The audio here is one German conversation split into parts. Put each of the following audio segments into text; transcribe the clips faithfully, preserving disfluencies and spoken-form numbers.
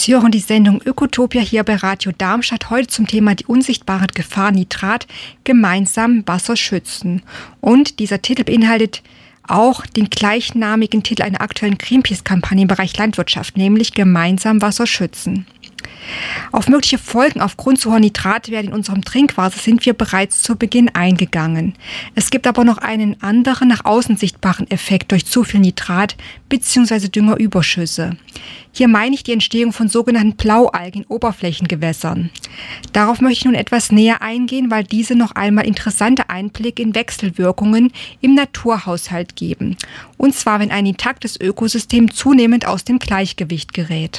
Sie hören die Sendung Ökotopia hier bei Radio Darmstadt, heute zum Thema die unsichtbare Gefahr Nitrat, gemeinsam Wasser schützen. Und dieser Titel beinhaltet auch den gleichnamigen Titel einer aktuellen Greenpeace-Kampagne im Bereich Landwirtschaft, nämlich gemeinsam Wasser schützen. Auf mögliche Folgen aufgrund zu hoher Nitratwerte in unserem Trinkwasser sind wir bereits zu Beginn eingegangen. Es gibt aber noch einen anderen, nach außen sichtbaren Effekt durch zu viel Nitrat bzw. Düngerüberschüsse. Hier meine ich die Entstehung von sogenannten Blaualgen in Oberflächengewässern. Darauf möchte ich nun etwas näher eingehen, weil diese noch einmal interessante Einblicke in Wechselwirkungen im Naturhaushalt geben. Und zwar, wenn ein intaktes Ökosystem zunehmend aus dem Gleichgewicht gerät.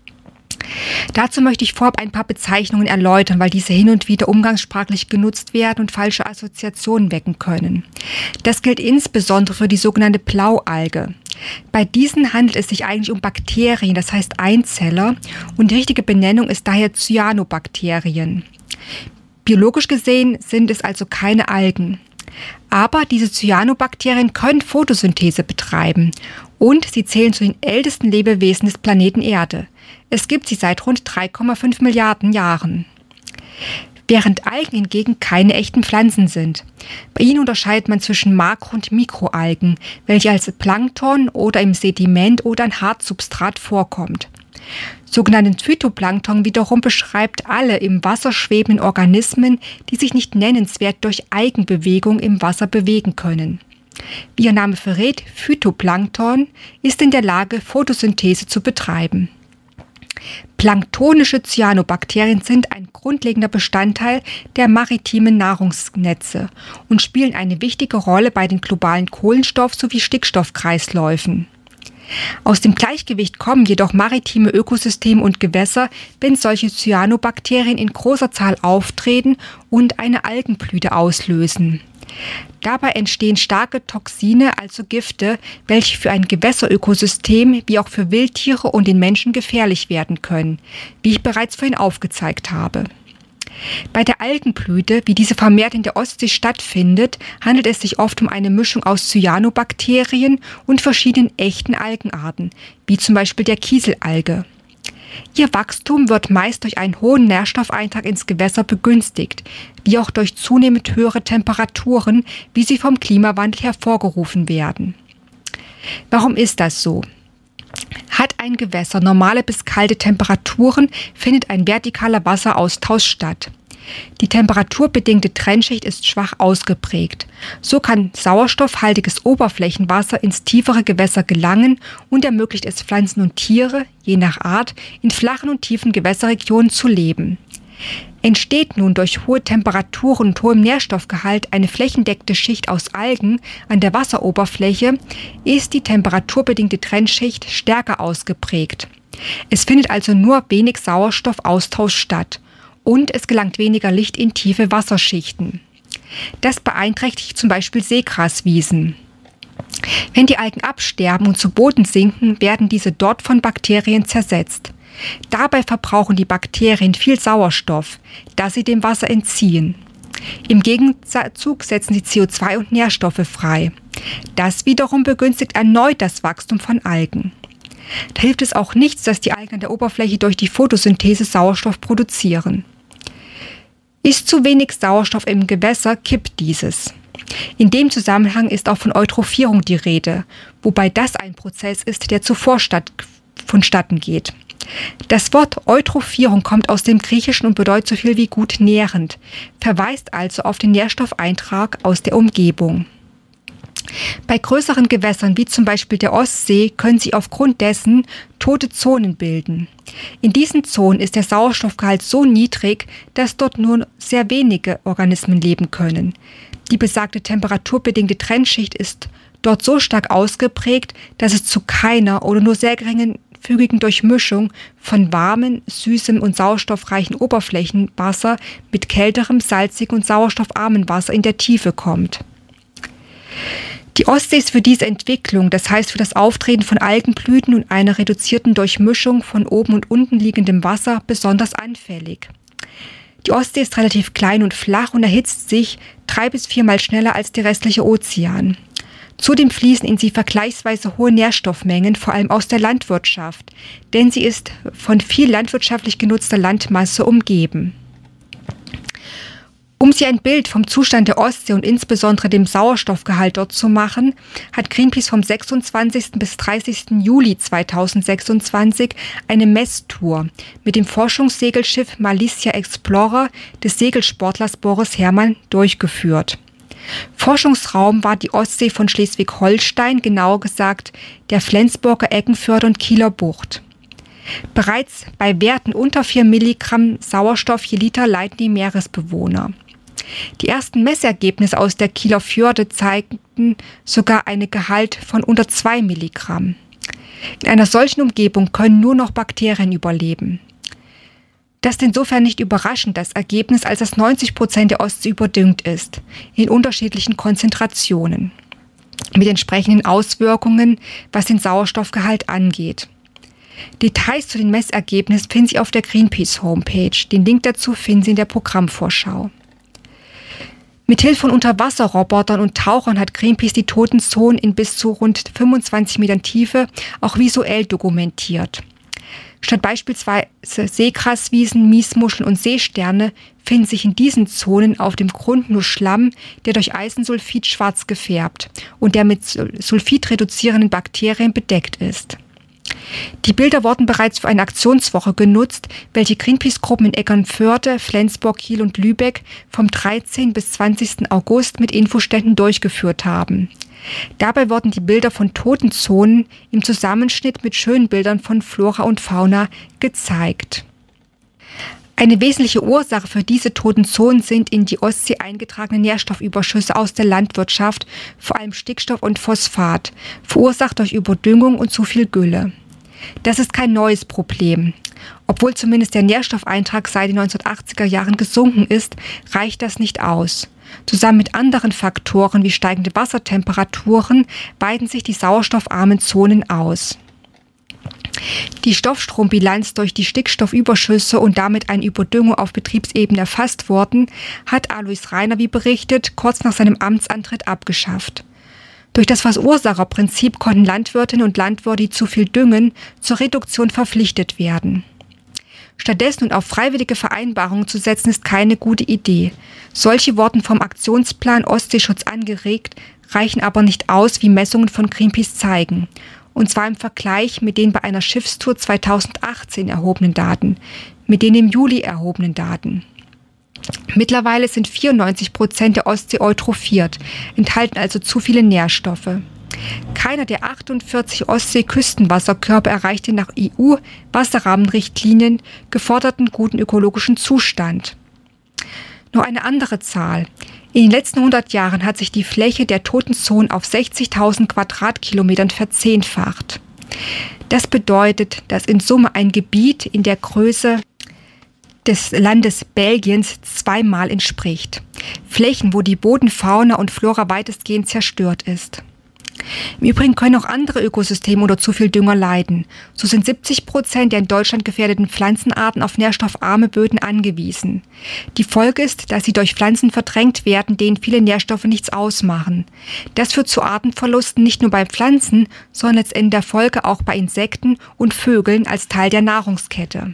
Dazu möchte ich vorab ein paar Bezeichnungen erläutern, weil diese hin und wieder umgangssprachlich genutzt werden und falsche Assoziationen wecken können. Das gilt insbesondere für die sogenannte Blaualge. Bei diesen handelt es sich eigentlich um Bakterien, das heißt Einzeller, und die richtige Benennung ist daher Cyanobakterien. Biologisch gesehen sind es also keine Algen. Aber diese Cyanobakterien können Photosynthese betreiben und sie zählen zu den ältesten Lebewesen des Planeten Erde. Es gibt sie seit rund drei Komma fünf Milliarden Jahren. Während Algen hingegen keine echten Pflanzen sind. Bei ihnen unterscheidet man zwischen Makro- und Mikroalgen, welche als Plankton oder im Sediment oder an Hartsubstrat vorkommt. Sogenannten Phytoplankton wiederum beschreibt alle im Wasser schwebenden Organismen, die sich nicht nennenswert durch Eigenbewegung im Wasser bewegen können. Wie ihr Name verrät, Phytoplankton ist in der Lage, Photosynthese zu betreiben. Planktonische Cyanobakterien sind ein grundlegender Bestandteil der maritimen Nahrungsnetze und spielen eine wichtige Rolle bei den globalen Kohlenstoff- sowie Stickstoffkreisläufen. Aus dem Gleichgewicht kommen jedoch maritime Ökosysteme und Gewässer, wenn solche Cyanobakterien in großer Zahl auftreten und eine Algenblüte auslösen. Dabei entstehen starke Toxine, also Gifte, welche für ein Gewässerökosystem wie auch für Wildtiere und den Menschen gefährlich werden können, wie ich bereits vorhin aufgezeigt habe. Bei der Algenblüte, wie diese vermehrt in der Ostsee stattfindet, handelt es sich oft um eine Mischung aus Cyanobakterien und verschiedenen echten Algenarten, wie zum Beispiel der Kieselalge. Ihr Wachstum wird meist durch einen hohen Nährstoffeintrag ins Gewässer begünstigt, wie auch durch zunehmend höhere Temperaturen, wie sie vom Klimawandel hervorgerufen werden. Warum ist das so? Hat ein Gewässer normale bis kalte Temperaturen, findet ein vertikaler Wasseraustausch statt. Die temperaturbedingte Trennschicht ist schwach ausgeprägt. So kann sauerstoffhaltiges Oberflächenwasser ins tiefere Gewässer gelangen und ermöglicht es Pflanzen und Tiere, je nach Art, in flachen und tiefen Gewässerregionen zu leben. Entsteht nun durch hohe Temperaturen und hohem Nährstoffgehalt eine flächendeckende Schicht aus Algen an der Wasseroberfläche, ist die temperaturbedingte Trennschicht stärker ausgeprägt. Es findet also nur wenig Sauerstoffaustausch statt. Und es gelangt weniger Licht in tiefe Wasserschichten. Das beeinträchtigt zum Beispiel Seegraswiesen. Wenn die Algen absterben und zu Boden sinken, werden diese dort von Bakterien zersetzt. Dabei verbrauchen die Bakterien viel Sauerstoff, das sie dem Wasser entziehen. Im Gegenzug setzen sie C O zwei und Nährstoffe frei. Das wiederum begünstigt erneut das Wachstum von Algen. Da hilft es auch nichts, dass die Algen an der Oberfläche durch die Photosynthese Sauerstoff produzieren. Ist zu wenig Sauerstoff im Gewässer, kippt dieses. In dem Zusammenhang ist auch von Eutrophierung die Rede, wobei das ein Prozess ist, der zuvor statt, vonstatten geht. Das Wort Eutrophierung kommt aus dem Griechischen und bedeutet so viel wie gut nährend, verweist also auf den Nährstoffeintrag aus der Umgebung. Bei größeren Gewässern wie zum Beispiel der Ostsee können sie aufgrund dessen tote Zonen bilden. In diesen Zonen ist der Sauerstoffgehalt so niedrig, dass dort nur sehr wenige Organismen leben können. Die besagte temperaturbedingte Trennschicht ist dort so stark ausgeprägt, dass es zu keiner oder nur sehr geringen fügigen Durchmischung von warmem, süßem und sauerstoffreichen Oberflächenwasser mit kälterem, salzigem und sauerstoffarmem Wasser in der Tiefe kommt. Die Ostsee ist für diese Entwicklung, das heißt für das Auftreten von Algenblüten und einer reduzierten Durchmischung von oben und unten liegendem Wasser, besonders anfällig. Die Ostsee ist relativ klein und flach und erhitzt sich drei bis viermal schneller als der restliche Ozean. Zudem fließen in sie vergleichsweise hohe Nährstoffmengen, vor allem aus der Landwirtschaft, denn sie ist von viel landwirtschaftlich genutzter Landmasse umgeben. Um sich ein Bild vom Zustand der Ostsee und insbesondere dem Sauerstoffgehalt dort zu machen, hat Greenpeace vom sechsundzwanzigsten bis dreißigsten Juli zweitausendsechsundzwanzig eine Messtour mit dem Forschungssegelschiff Malicia Explorer des Segelsportlers Boris Herrmann durchgeführt. Forschungsraum war die Ostsee von Schleswig-Holstein, genauer gesagt der Flensburger, Eggenförde und Kieler Bucht. Bereits bei Werten unter vier Milligramm Sauerstoff je Liter leiden die Meeresbewohner. Die ersten Messergebnisse aus der Kieler Fjorde zeigten sogar einen Gehalt von unter zwei Milligramm. In einer solchen Umgebung können nur noch Bakterien überleben. Das ist insofern nicht überraschend, das Ergebnis, als dass neunzig Prozent der Ostsee überdüngt ist, in unterschiedlichen Konzentrationen, mit entsprechenden Auswirkungen, was den Sauerstoffgehalt angeht. Details zu den Messergebnissen finden Sie auf der Greenpeace-Homepage. Den Link dazu finden Sie in der Programmvorschau. Mithilfe von Unterwasserrobotern und Tauchern hat Greenpeace die toten Zonen in bis zu rund fünfundzwanzig Metern Tiefe auch visuell dokumentiert. Statt beispielsweise Seegraswiesen, Miesmuscheln und Seesterne finden sich in diesen Zonen auf dem Grund nur Schlamm, der durch Eisensulfid schwarz gefärbt und der mit Sulfid reduzierenden Bakterien bedeckt ist. Die Bilder wurden bereits für eine Aktionswoche genutzt, welche Greenpeace-Gruppen in Eckernförde, Flensburg, Kiel und Lübeck vom dreizehnten bis zwanzigsten August mit Infoständen durchgeführt haben. Dabei wurden die Bilder von toten Zonen im Zusammenschnitt mit schönen Bildern von Flora und Fauna gezeigt. Eine wesentliche Ursache für diese toten Zonen sind in die Ostsee eingetragene Nährstoffüberschüsse aus der Landwirtschaft, vor allem Stickstoff und Phosphat, verursacht durch Überdüngung und zu viel Gülle. Das ist kein neues Problem. Obwohl zumindest der Nährstoffeintrag seit den neunzehnhundertachtziger Jahren gesunken ist, reicht das nicht aus. Zusammen mit anderen Faktoren wie steigende Wassertemperaturen weiten sich die sauerstoffarmen Zonen aus. Die Stoffstrombilanz durch die Stickstoffüberschüsse und damit eine Überdüngung auf Betriebsebene erfasst wurden, hat Alois Rainer, wie berichtet, kurz nach seinem Amtsantritt abgeschafft. Durch das Verursacherprinzip konnten Landwirtinnen und Landwirte, die zu viel düngen, zur Reduktion verpflichtet werden. Stattdessen und auf freiwillige Vereinbarungen zu setzen, ist keine gute Idee. Solche wurden vom Aktionsplan Ostseeschutz angeregt, reichen aber nicht aus, wie Messungen von Greenpeace zeigen. Und zwar im Vergleich mit den bei einer Schiffstour zweitausendachtzehn erhobenen Daten, mit den im Juli erhobenen Daten. Mittlerweile sind vierundneunzig Prozent der Ostsee eutrophiert, enthalten also zu viele Nährstoffe. Keiner der achtundvierzig Ostsee-Küstenwasserkörper erreichte nach E U-Wasserrahmenrichtlinien geforderten guten ökologischen Zustand. Noch eine andere Zahl. In den letzten hundert Jahren hat sich die Fläche der toten Zonen auf sechzigtausend Quadratkilometern verzehnfacht. Das bedeutet, dass in Summe ein Gebiet in der Größe des Landes Belgiens zweimal entspricht. Flächen, wo die Bodenfauna und Flora weitestgehend zerstört ist. Im Übrigen können auch andere Ökosysteme unter zu viel Dünger leiden. So sind siebzig Prozent der in Deutschland gefährdeten Pflanzenarten auf nährstoffarme Böden angewiesen. Die Folge ist, dass sie durch Pflanzen verdrängt werden, denen viele Nährstoffe nichts ausmachen. Das führt zu Artenverlusten nicht nur bei Pflanzen, sondern letztendlich in der Folge auch bei Insekten und Vögeln als Teil der Nahrungskette.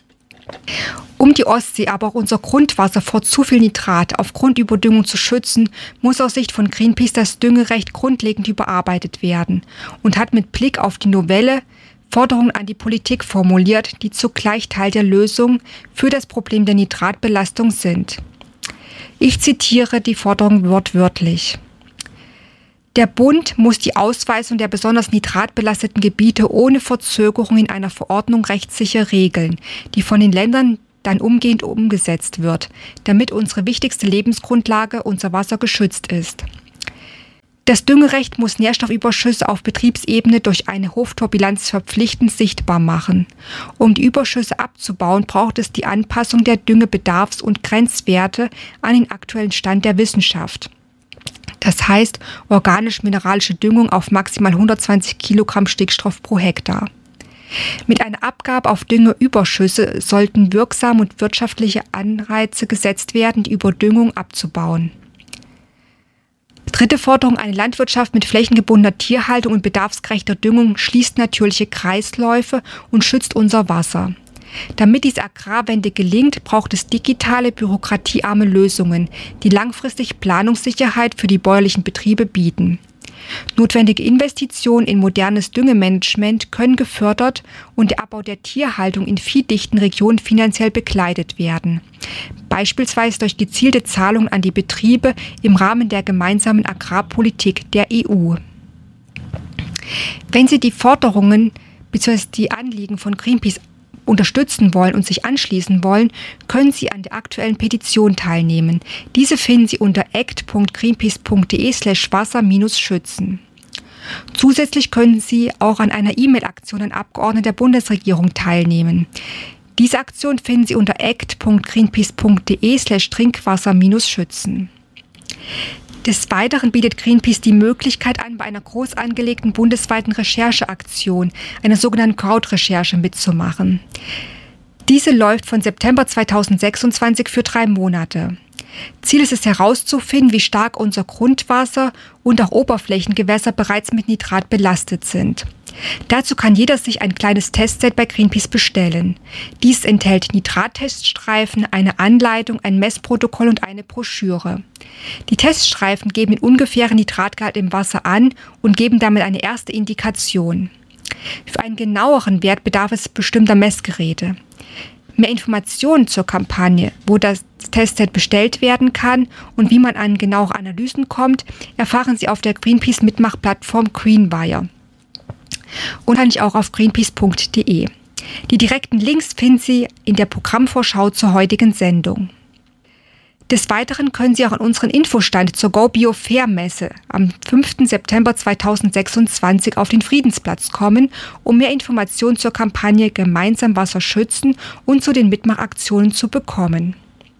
Um die Ostsee, aber auch unser Grundwasser vor zu viel Nitrat aufgrund Überdüngung zu schützen, muss aus Sicht von Greenpeace das Düngerecht grundlegend überarbeitet werden und hat mit Blick auf die Novelle Forderungen an die Politik formuliert, die zugleich Teil der Lösung für das Problem der Nitratbelastung sind. Ich zitiere die Forderung wortwörtlich. Der Bund muss die Ausweisung der besonders nitratbelasteten Gebiete ohne Verzögerung in einer Verordnung rechtssicher regeln, die von den Ländern dann umgehend umgesetzt wird, damit unsere wichtigste Lebensgrundlage, unser Wasser, geschützt ist. Das Düngerecht muss Nährstoffüberschüsse auf Betriebsebene durch eine Hoftorbilanz verpflichtend sichtbar machen. Um die Überschüsse abzubauen, braucht es die Anpassung der Düngebedarfs- und Grenzwerte an den aktuellen Stand der Wissenschaft. Das heißt organisch-mineralische Düngung auf maximal hundertzwanzig Kilogramm Stickstoff pro Hektar. Mit einer Abgabe auf Düngeüberschüsse sollten wirksame und wirtschaftliche Anreize gesetzt werden, die Überdüngung abzubauen. Dritte Forderung: Eine Landwirtschaft mit flächengebundener Tierhaltung und bedarfsgerechter Düngung schließt natürliche Kreisläufe und schützt unser Wasser. Damit diese Agrarwende gelingt, braucht es digitale, bürokratiearme Lösungen, die langfristig Planungssicherheit für die bäuerlichen Betriebe bieten. Notwendige Investitionen in modernes Düngemanagement können gefördert und der Abbau der Tierhaltung in viehdichten Regionen finanziell begleitet werden. Beispielsweise durch gezielte Zahlungen an die Betriebe im Rahmen der gemeinsamen Agrarpolitik der E U. Wenn Sie die Forderungen bzw. die Anliegen von Greenpeace unterstützen wollen und sich anschließen wollen, können Sie an der aktuellen Petition teilnehmen. Diese finden Sie unter act punkt greenpeace punkt de slash wasser schützen. Zusätzlich können Sie auch an einer E-Mail-Aktion an Abgeordnete der Bundesregierung teilnehmen. Diese Aktion finden Sie unter act punkt greenpeace punkt de slash trinkwasser schützen. Des Weiteren bietet Greenpeace die Möglichkeit an, bei einer groß angelegten bundesweiten Rechercheaktion, einer sogenannten Crowdrecherche, mitzumachen. Diese läuft von September zweitausendsechsundzwanzig für drei Monate. Ziel ist es herauszufinden, wie stark unser Grundwasser und auch Oberflächengewässer bereits mit Nitrat belastet sind. Dazu kann jeder sich ein kleines Testset bei Greenpeace bestellen. Dies enthält Nitratteststreifen, eine Anleitung, ein Messprotokoll und eine Broschüre. Die Teststreifen geben den ungefähren Nitratgehalt im Wasser an und geben damit eine erste Indikation. Für einen genaueren Wert bedarf es bestimmter Messgeräte. Mehr Informationen zur Kampagne, wo das Testset bestellt werden kann und wie man an genauere Analysen kommt, erfahren Sie auf der Greenpeace-Mitmachplattform Greenwire. Und kann ich auch auf greenpeace punkt de. Die direkten Links finden Sie in der Programmvorschau zur heutigen Sendung. Des Weiteren können Sie auch an unseren Infostand zur Go Bio Fair Messe am fünften September zweitausendsechsundzwanzig auf den Friedensplatz kommen, um mehr Informationen zur Kampagne Gemeinsam Wasser schützen und zu den Mitmachaktionen zu bekommen.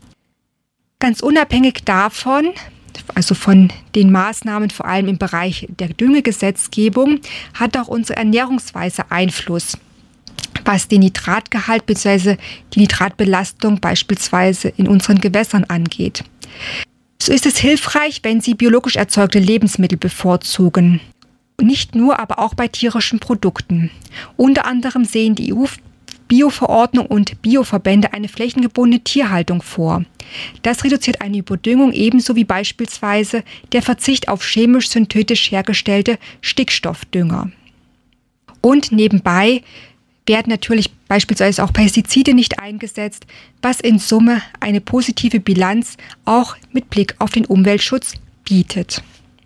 Ganz unabhängig davon, also von den Maßnahmen vor allem im Bereich der Düngegesetzgebung, hat auch unsere Ernährungsweise Einfluss, was den Nitratgehalt bzw. die Nitratbelastung beispielsweise in unseren Gewässern angeht. So ist es hilfreich, wenn Sie biologisch erzeugte Lebensmittel bevorzugen. Nicht nur, aber auch bei tierischen Produkten. Unter anderem sehen die E U-Bio-Verordnung und Bioverbände eine flächengebundene Tierhaltung vor. Das reduziert eine Überdüngung ebenso wie beispielsweise der Verzicht auf chemisch-synthetisch hergestellte Stickstoffdünger. Und nebenbei werden natürlich beispielsweise auch Pestizide nicht eingesetzt, was in Summe eine positive Bilanz auch mit Blick auf den Umweltschutz bietet.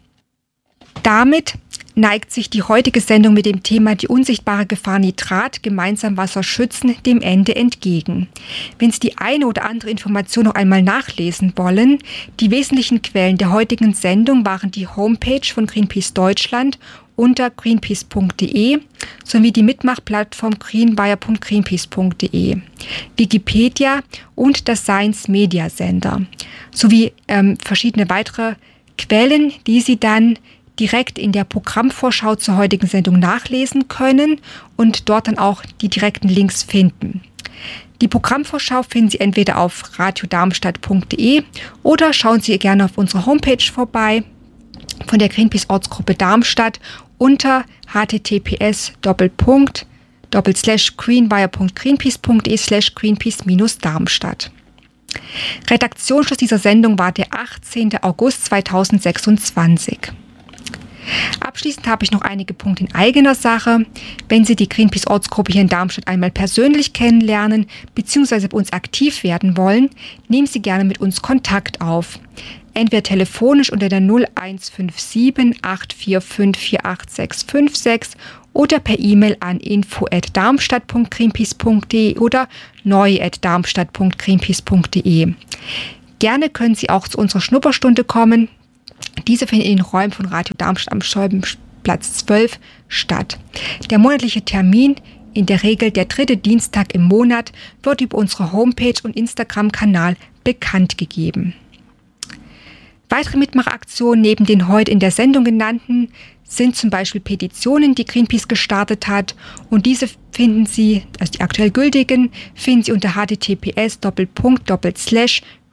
Damit neigt sich die heutige Sendung mit dem Thema Die unsichtbare Gefahr Nitrat, gemeinsam Wasser schützen, dem Ende entgegen. Wenn Sie die eine oder andere Information noch einmal nachlesen wollen, die wesentlichen Quellen der heutigen Sendung waren die Homepage von Greenpeace Deutschland unter greenpeace punkt de sowie die Mitmachplattform greenwire punkt greenpeace punkt de, Wikipedia und das Science Media Center sowie ähm, verschiedene weitere Quellen, die Sie dann direkt in der Programmvorschau zur heutigen Sendung nachlesen können und dort dann auch die direkten Links finden. Die Programmvorschau finden Sie entweder auf radiodarmstadt punkt de oder schauen Sie gerne auf unserer Homepage vorbei von der Greenpeace Ortsgruppe Darmstadt unter https doppelpunkt doppel slash greenwire punkt greenpeace punkt de slash greenpeace minus Darmstadt. Redaktionsschluss dieser Sendung war der achtzehnten August zweitausendsechsundzwanzig. Abschließend habe ich noch einige Punkte in eigener Sache. Wenn Sie die Greenpeace-Ortsgruppe hier in Darmstadt einmal persönlich kennenlernen bzw. bei uns aktiv werden wollen, nehmen Sie gerne mit uns Kontakt auf. Entweder telefonisch unter der null eins fünf sieben acht vier fünf vier acht sechs fünf sechs oder per E-Mail an info at darmstadt punkt greenpeace punkt de oder neu at darmstadt punkt greenpeace punkt de. Gerne können Sie auch zu unserer Schnupperstunde kommen. Diese findet in den Räumen von Radio Darmstadt am Scheibenplatz zwölf statt. Der monatliche Termin, in der Regel der dritte Dienstag im Monat, wird über unsere Homepage und Instagram-Kanal bekannt gegeben. Weitere Mitmachaktionen neben den heute in der Sendung genannten sind zum Beispiel Petitionen, die Greenpeace gestartet hat, und diese finden Sie, also die aktuell gültigen, finden Sie unter https doppelpunkt doppel slash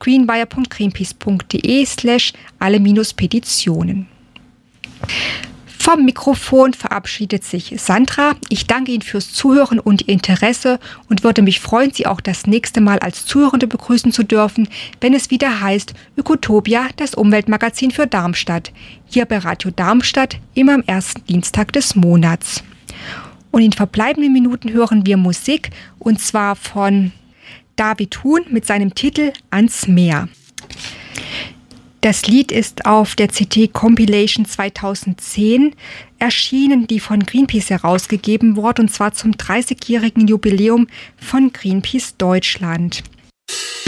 greenwire punkt greenpeace punkt de slash alle Petitionen. Vom Mikrofon verabschiedet sich Sandra. Ich danke Ihnen fürs Zuhören und Ihr Interesse und würde mich freuen, Sie auch das nächste Mal als Zuhörende begrüßen zu dürfen, wenn es wieder heißt Ökotopia, das Umweltmagazin für Darmstadt. Hier bei Radio Darmstadt, immer am ersten Dienstag des Monats. Und in verbleibenden Minuten hören wir Musik, und zwar von David Huhn mit seinem Titel Ans Meer. Das Lied ist auf der C D Compilation zweitausendzehn erschienen, die von Greenpeace herausgegeben wurde, und zwar zum dreißigjährigen Jubiläum von Greenpeace Deutschland.